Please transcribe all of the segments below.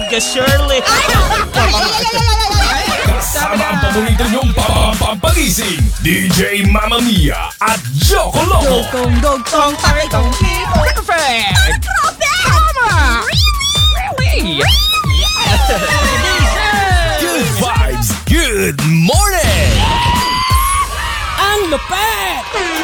ka, Shirley. Kasama ang paborito niyong pampagising, DJ Mamma Mia at Joko Loco. Dugtong, takitong, perfect. Tama. Really? Good vibes, good morning. Ang lupet.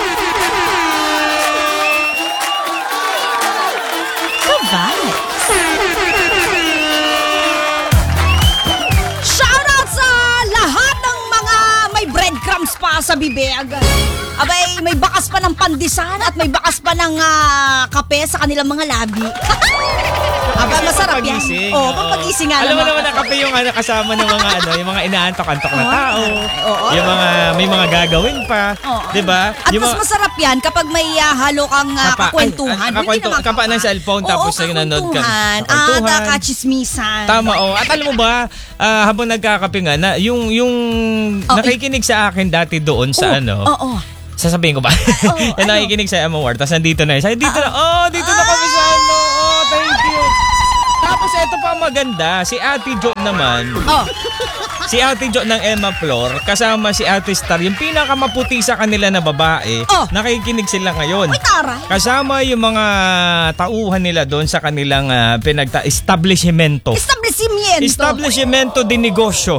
Shoutout sa lahat ng mga may breadcrumbs pa sa bibig. Abay, may bakas pa ng pandesal at may bakas pa ng kape sa kanilang mga labi. Aba, masarap yan. Oo, pampagising nga. Alam mo naman na kape yung kasama ng mga yung mga inaantok-antok na tao. Yung mga may mga gagawin pa, 'di ba? At mas masarap yan kapag may halo kang kakwentuhan. Kapa ng cellphone tapos nanonood ka. Kakachismisan. Tama, at alam mo ba, habang nagkakape nga, yung nakikinig sa akin dati doon sa sasabihin ko ba? Yung nakikinig sa Amawar, tapos nandito na. Dito na kami sa thank you. Tapos eto pa maganda, si Ate Jo naman. Si Ate Jo ng Emma Flor, kasama si Ate Star, yung pinakamaputi sa kanila na babae, nakikinig sila ngayon. Uy, tara. Kasama yung mga tauhan nila doon sa kanilang establishmento. Establishmento de negosyo.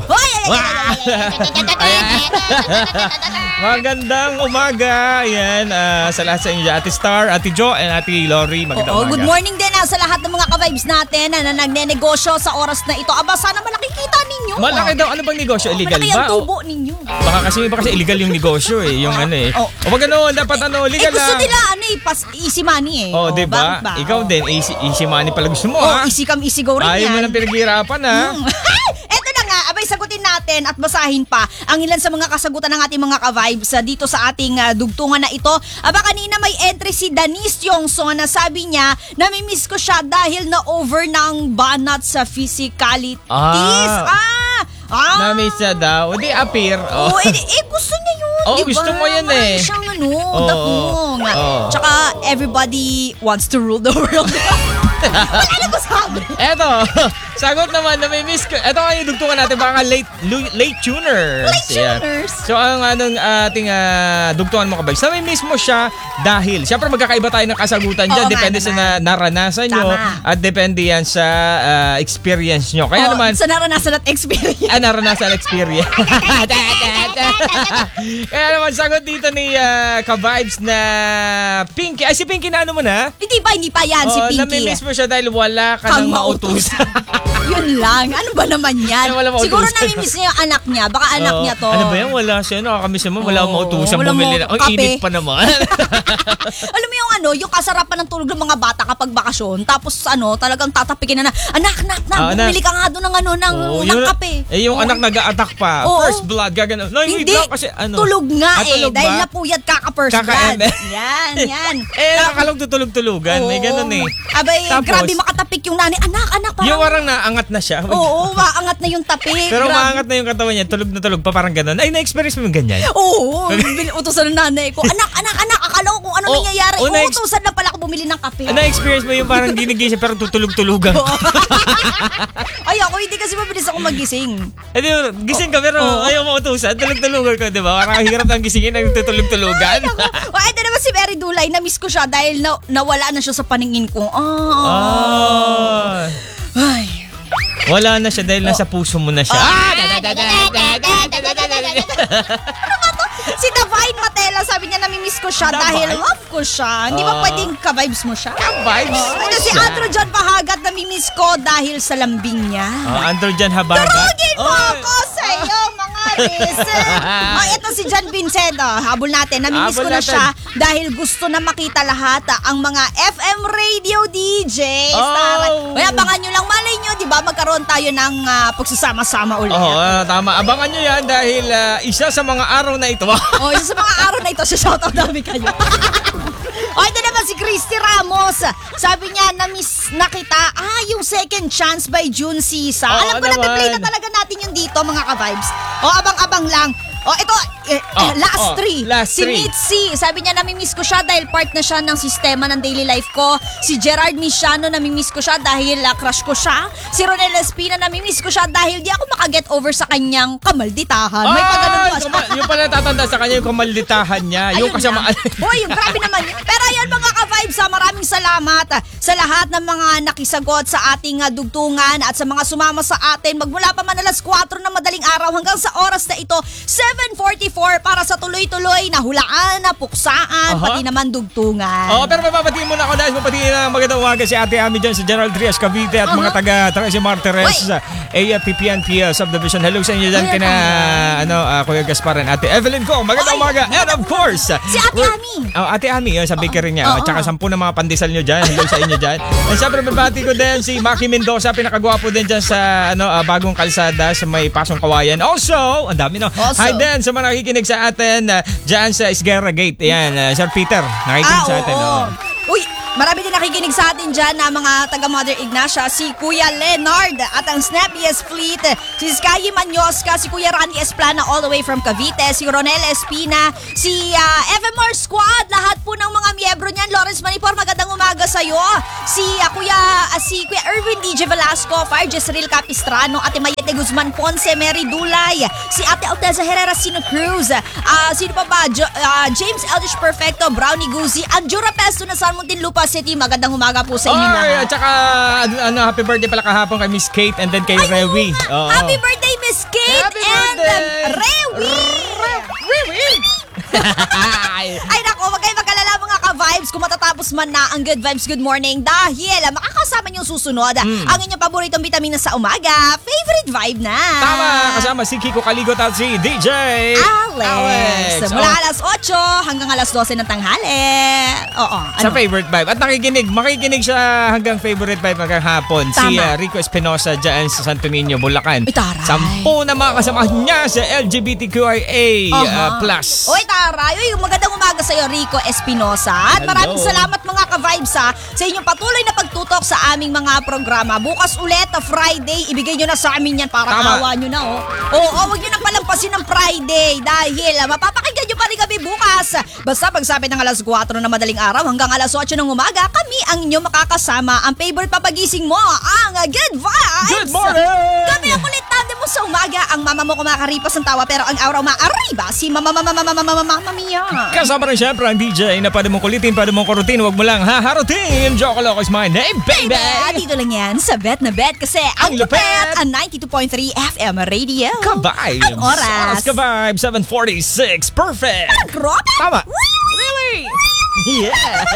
Magandang umaga. Ayan, sa lahat sa inyo, Ate Star, Ate Jo, and Ate Lori. Magandang umaga. Good morning din sa lahat ng mga ka-vibes natin na nagnenegosyo sa oras na ito. Aba, sana malakikita ninyo. Malaki daw. Ano bang negosyo? Illegal malaki ba? Malaki ang tubo ninyo. Baka kasi illegal yung negosyo yung O wag dapat illegal gusto nila easy money diba? Ikaw din, easy money pala gusto mo easy come, easy go rin yan. Ayaw mo nang pinaghirapan Eto na nga, abay sagutin natin at basahin pa ang ilan sa mga kasagutan ng ating mga ka-vibes dito sa ating dugtungan na ito. Aba, kanina may entry si Danis Yongson na sabi niya, namimiss ko siya dahil na-over ng banat sa physicalities. Namiss niya daw. Di appear. Gusto niya yun. Diba? Gusto mo yun Marami siyang dakong. Tsaka everybody wants to rule the world. Wala na ba sabi? Eto, sagot naman na may miss ko. Eto nga yung dugtungan natin, baka late tuners. So ang ating dugtungan mo kabay. So may miss mo siya dahil, siyempre magkakaiba tayo ng kasagutan dyan. Depende sa naranasan nyo at depende yan sa experience nyo. Kaya naman, sa naranasan at experience. Naranasan at experience. Kaya naman, sagot dito ni ka-vibes na Pinky. Ay, si Pinky na mo na? Hindi pa yan, si Pinky. Namimiss mo siya dahil wala ka ng mautusan. Yun lang. Ano ba naman yan? Siguro namimiss niya yung anak niya. Baka anak niya to. Ano ba yan? Wala siya. Nakakamiss naman. Wala mautusan. Bumili na. Ang init pa naman. Alam mo yung kasarapan ng tulog ng mga bata kapag bakasyon. Tapos talagang tatapikin na anak, bumili ka nga doon ng kape. Yung anak nag-a-attack pa. First blood, gagano. No, hindi. Kasi tulog nga dahil napuyat kaka-first blood. Yan. Nakakalog tutulog-tulugan. May ganun Abay, grabe makatapik yung nanay. Anak, parang. Yung parang naangat na siya. Oo, maangat na yung tapik. Pero maangat na yung katawan niya. Tulog na tulog pa, parang ganun. Ay, na-experience mo yung ganyan? Oo. Utusan ng nanay ko. Anak, akala ko kung ano nangyayari. Utusan na pala ako bumili ng kape. Na-experience mo yung parang ginigising pero tutulog-tulugan. Ay, ako hindi kasi mabilis ako magising. Gising ka pero ayaw mo utusan. Tulog-tulugan ka, di ba? Parang hirap ang gisingin ng tutulog-tulugan. Ito naman si Mary Dulay. Na-miss ko siya dahil nawala na siya sa paningin ko. Ay. Wala na siya dahil nasa puso mo na siya. Ano ba to? Si Divine Matela, sabi niya namimiss ko siya dahil love ko siya. Hindi ba pwedeng ka-vibes mo siya? Ka-vibes? Ito si Andrew John Pahagat, namimiss ko dahil sa lambing niya. Andrew John Habagat. Turugin mo ako sa iyo, mga listen. Ito si John Vincent. Habol natin. Namimiss ko na siya dahil gusto na makita lahat ang mga FM radio DJs. Abangan nyo lang, malay nyo, di ba? Magkaroon tayo ng pagsasama-sama ulit. Tama. Abangan nyo yan dahil isa sa mga araw na ito. Isa sa mga araw na ito, shoutout namin kayo. Ito naman si Christy Ramos. Sabi niya, na-miss na kita. Yung Second Chance by June Sisa. Alam ko na, play na talaga natin yung dito, mga ka-vibes. Abang-abang lang. Ito, last three. Last Si three. Mitzi, sabi niya namimiss ko siya dahil part na siya ng sistema ng daily life ko. Si Gerard Misiano, namimiss ko siya dahil crush ko siya. Si Ronel Espina, namimiss ko siya dahil di ako makaget over sa kanyang kamalditahan. May pagano'n pa. Yung pala tatanda sa kanya yung kamalditahan niya. Yung kasama. Uy, grabe naman yun. Pero yan mga ka-vibes, maraming salamat sa lahat ng mga nakisagot sa ating dugtungan at sa mga sumama sa atin. Magmula pa man alas 4 ng madaling araw hanggang sa oras na ito, 7:44 para sa tuloy-tuloy na hulaan, na puksaan, pati naman dugtungan. Pero mapapatiin muna ako dahil mapatiin na magandang umaga si Ate Ami dyan sa General Trias, Cavite at mga taga Tracy Martires, PPNP Subdivision. Hello sa inyo dyan kina Kuya Gaspar and Ate Evelyn ko. Magandang umaga. And of course, si Ate Ami. Ate Ami, sa bakery niya. At saka 10 na mga pandesal nyo dyan. Hello sa inyo dyan. And syempre, babati ko din si Maki Mendoza, pinakagwapo din dyan sa bagong kalsada sa may Pasong Kawayan. Also, ang dami no. Hi din sa mga nakikinig sa atin dyan sa Isguera Gate. Ayan, Sir Peter, nakikinig sa atin. Uy, marami din nakikinig sa atin dyan na mga taga Mother Ignacia, si Kuya Leonard at ang Snappiest Fleet, si Sky Manyoska, si Kuya Randy Esplana all the way from Cavite, si Ronel Espina, si Evermore Squad, lahat po ng mga miyembro niyan. Lawrence Manipor, magandang umaga sa'yo. Si Kuya Erwin DJ Velasco, Fire Jezreel Capistrano, Ate Mayete Guzman Ponce, Mary Dulay, si Ate Alteza Herrera Sino Cruz, sino pa ba? James Eldridge Perfecto, Brownie Guzi, Anjura Pesto na San Muntinlupa City. Magandang umaga po sa inyo lahat. At saka, happy birthday pala kahapon kay Miss Kate and then kay Rewi. Happy birthday, Miss Kate and Rewi! Ay nako, wag kayong mag-alala mga ka-vibes kung matatapos man na ang Good Vibes Good Morning dahil makakasama niyong susunod ang inyong paboritong bitamina sa umaga. Favorite vibe na. Tama, kasama si Kiko Kaligot at si DJ Alex. Mula alas 8 hanggang alas 12 ng tanghali. Sa favorite vibe. At makikinig siya hanggang favorite vibe hanggang hapon. Si Rico Espinosa dyan sa Santo Niño, Bulacan. 10 na mga kasama niya sa LGBTQIA+. Uy, taray. Uy, magandang umaga sa'yo, Rico Espinosa. At maraming salamat mga ka-vibes sa inyong patuloy na pagtutok sa aming mga programa. Bukas ulit, Friday, ibigay nyo na sa amin yan para awa nyo na, huwag nyo na palampasin ng Friday dahil mapapakinggan nyo pa rin kami bukas. Basta pagsapit ng alas 4 na madaling araw hanggang alas 8 ng umaga, kami ang inyong makakasama. Ang favorite papagising mo, ang Good Vibes! Good morning! Kami ang ulit tandem mo sa umaga. Ang mama mo kumakaripas ng tawa pero ang araw maariba si Mama Mia. Kasama rin syempre ang DJ na pwede mong kulitin, pwede mong kurutin, huwag mo lang haharutin. Joko Loco is my name, baby! Dito lang yan sa Bet na Bet kasi ang lupet ang 92.3 FM Radio. Ka-vibes! Ang oras. Ka-vibes, 7:46. Perfect! Grabe! Tama! Really? Yeah!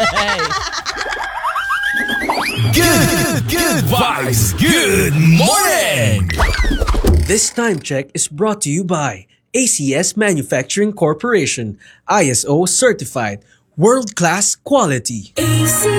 Good vibes. Good morning. This time check is brought to you by ACS Manufacturing Corporation, ISO certified, world-class quality.